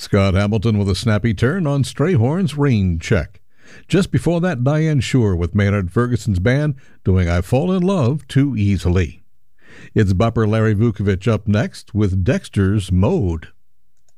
Scott Hamilton with a snappy turn on Strayhorn's Rain Check. Just before that, Diane Shure with Maynard Ferguson's band doing I Fall in Love Too Easily. It's bupper Larry Vukovich up next with Dexter's Mode.